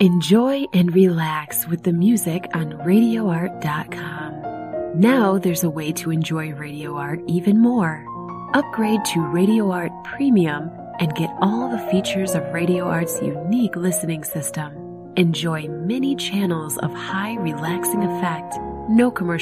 Enjoy and relax with the music on RadioArt.com. Now there's a way to enjoy Radio Art even more. Upgrade to Radio Art Premium and get all the features of Radio Art's unique listening system. Enjoy many channels of high relaxing effect, no commercial